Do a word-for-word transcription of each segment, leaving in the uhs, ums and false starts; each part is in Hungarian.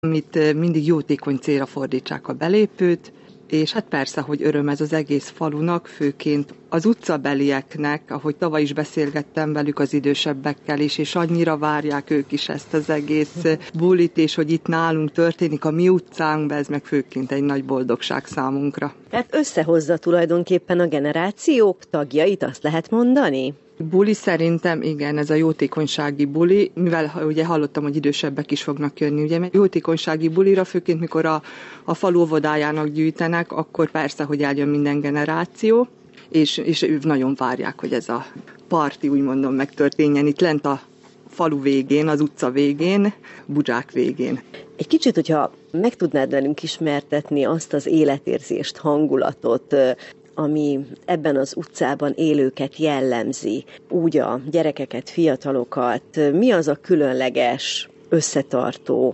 amit mindig jótékony célra fordítsák a belépőt, és hát persze, hogy öröm ez az egész falunak, főként az utcabelieknek, ahogy tavaly is beszélgettem velük az idősebbekkel is, és annyira várják ők is ezt az egész bulit, és hogy itt nálunk történik a mi utcánkban, ez meg főként egy nagy boldogság számunkra. Tehát összehozza tulajdonképpen a generációk tagjait, azt lehet mondani? Buli szerintem igen, ez a jótékonysági buli, mivel ugye hallottam, hogy idősebbek is fognak jönni, ugye jótékonysági bulira, főként mikor a, a falu óvodájának gyűjtenek, akkor persze, hogy eljön minden generáció, és, és ők nagyon várják, hogy ez a parti, úgy mondom, megtörténjen itt lent a falu végén, az utca végén, Budzsák végén. Egy kicsit, hogyha meg tudnád velünk ismertetni azt az életérzést, hangulatot, ami ebben az utcában élőket jellemzi, úgy a gyerekeket, fiatalokat, mi az a különleges, összetartó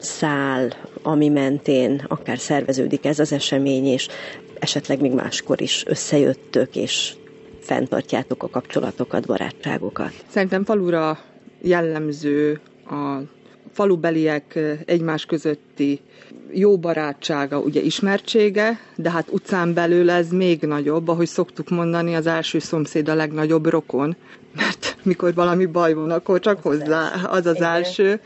szál, ami mentén akár szerveződik ez az esemény, és esetleg még máskor is összejöttök, és fenntartjátok a kapcsolatokat, barátságokat. Szerintem falura jellemző a falubeliek egymás közötti jó barátsága, ugye ismertsége, de hát utcán belül ez még nagyobb, ahogy szoktuk mondani, az első szomszéd a legnagyobb rokon, mert mikor valami baj van, akkor csak hozzá, az az első.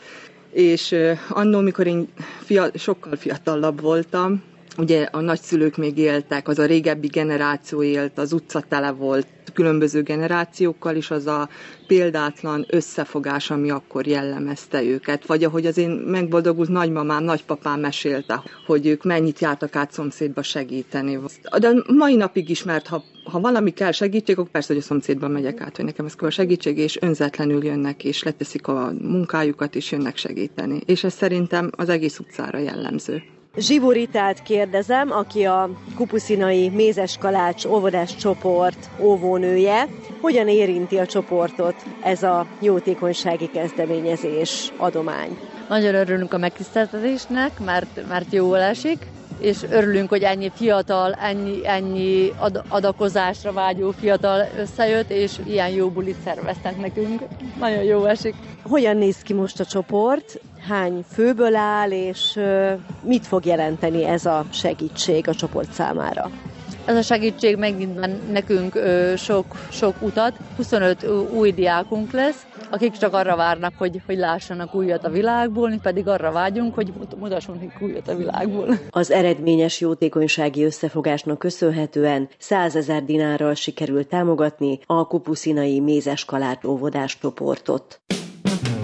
És annó, mikor én fia, sokkal fiatalabb voltam, ugye a nagyszülők még éltek, az a régebbi generáció élt, az utca tele volt különböző generációkkal is, az a példátlan összefogás, ami akkor jellemezte őket. Vagy ahogy az én megboldogult nagymamám, nagypapám mesélte, hogy ők mennyit jártak át szomszédba segíteni. De mai napig is, mert ha, ha valami kell segítség, akkor persze, hogy a szomszédban megyek át, hogy nekem ez kell a segítség, és önzetlenül jönnek, és leteszik a munkájukat, és jönnek segíteni. És ez szerintem az egész utcára jellemző. Zsibó Ritát kérdezem, aki a Kupuszinai Mézeskalács óvodás csoport óvónője. Hogyan érinti a csoportot ez a jótékonysági kezdeményezés, adomány? Nagyon örülünk a megtiszteltetésnek, mert, mert jól esik, és örülünk, hogy ennyi fiatal, ennyi, ennyi ad, adakozásra vágyó fiatal összejött, és ilyen jó bulit szerveztek nekünk. Nagyon jó esik. Hogyan néz ki most a csoport? Hány főből áll, és mit fog jelenteni ez a segítség a csoport számára? Ez a segítség megint nekünk sok, sok utat. huszonöt új diákunk lesz, akik csak arra várnak, hogy, hogy lássanak újat a világból, mi pedig arra vágyunk, hogy mutassunk nekik újat a világból. Az eredményes jótékonysági összefogásnak köszönhetően százezer dinárral sikerült támogatni a Kupuszinai Mézeskalács óvodás csoportot.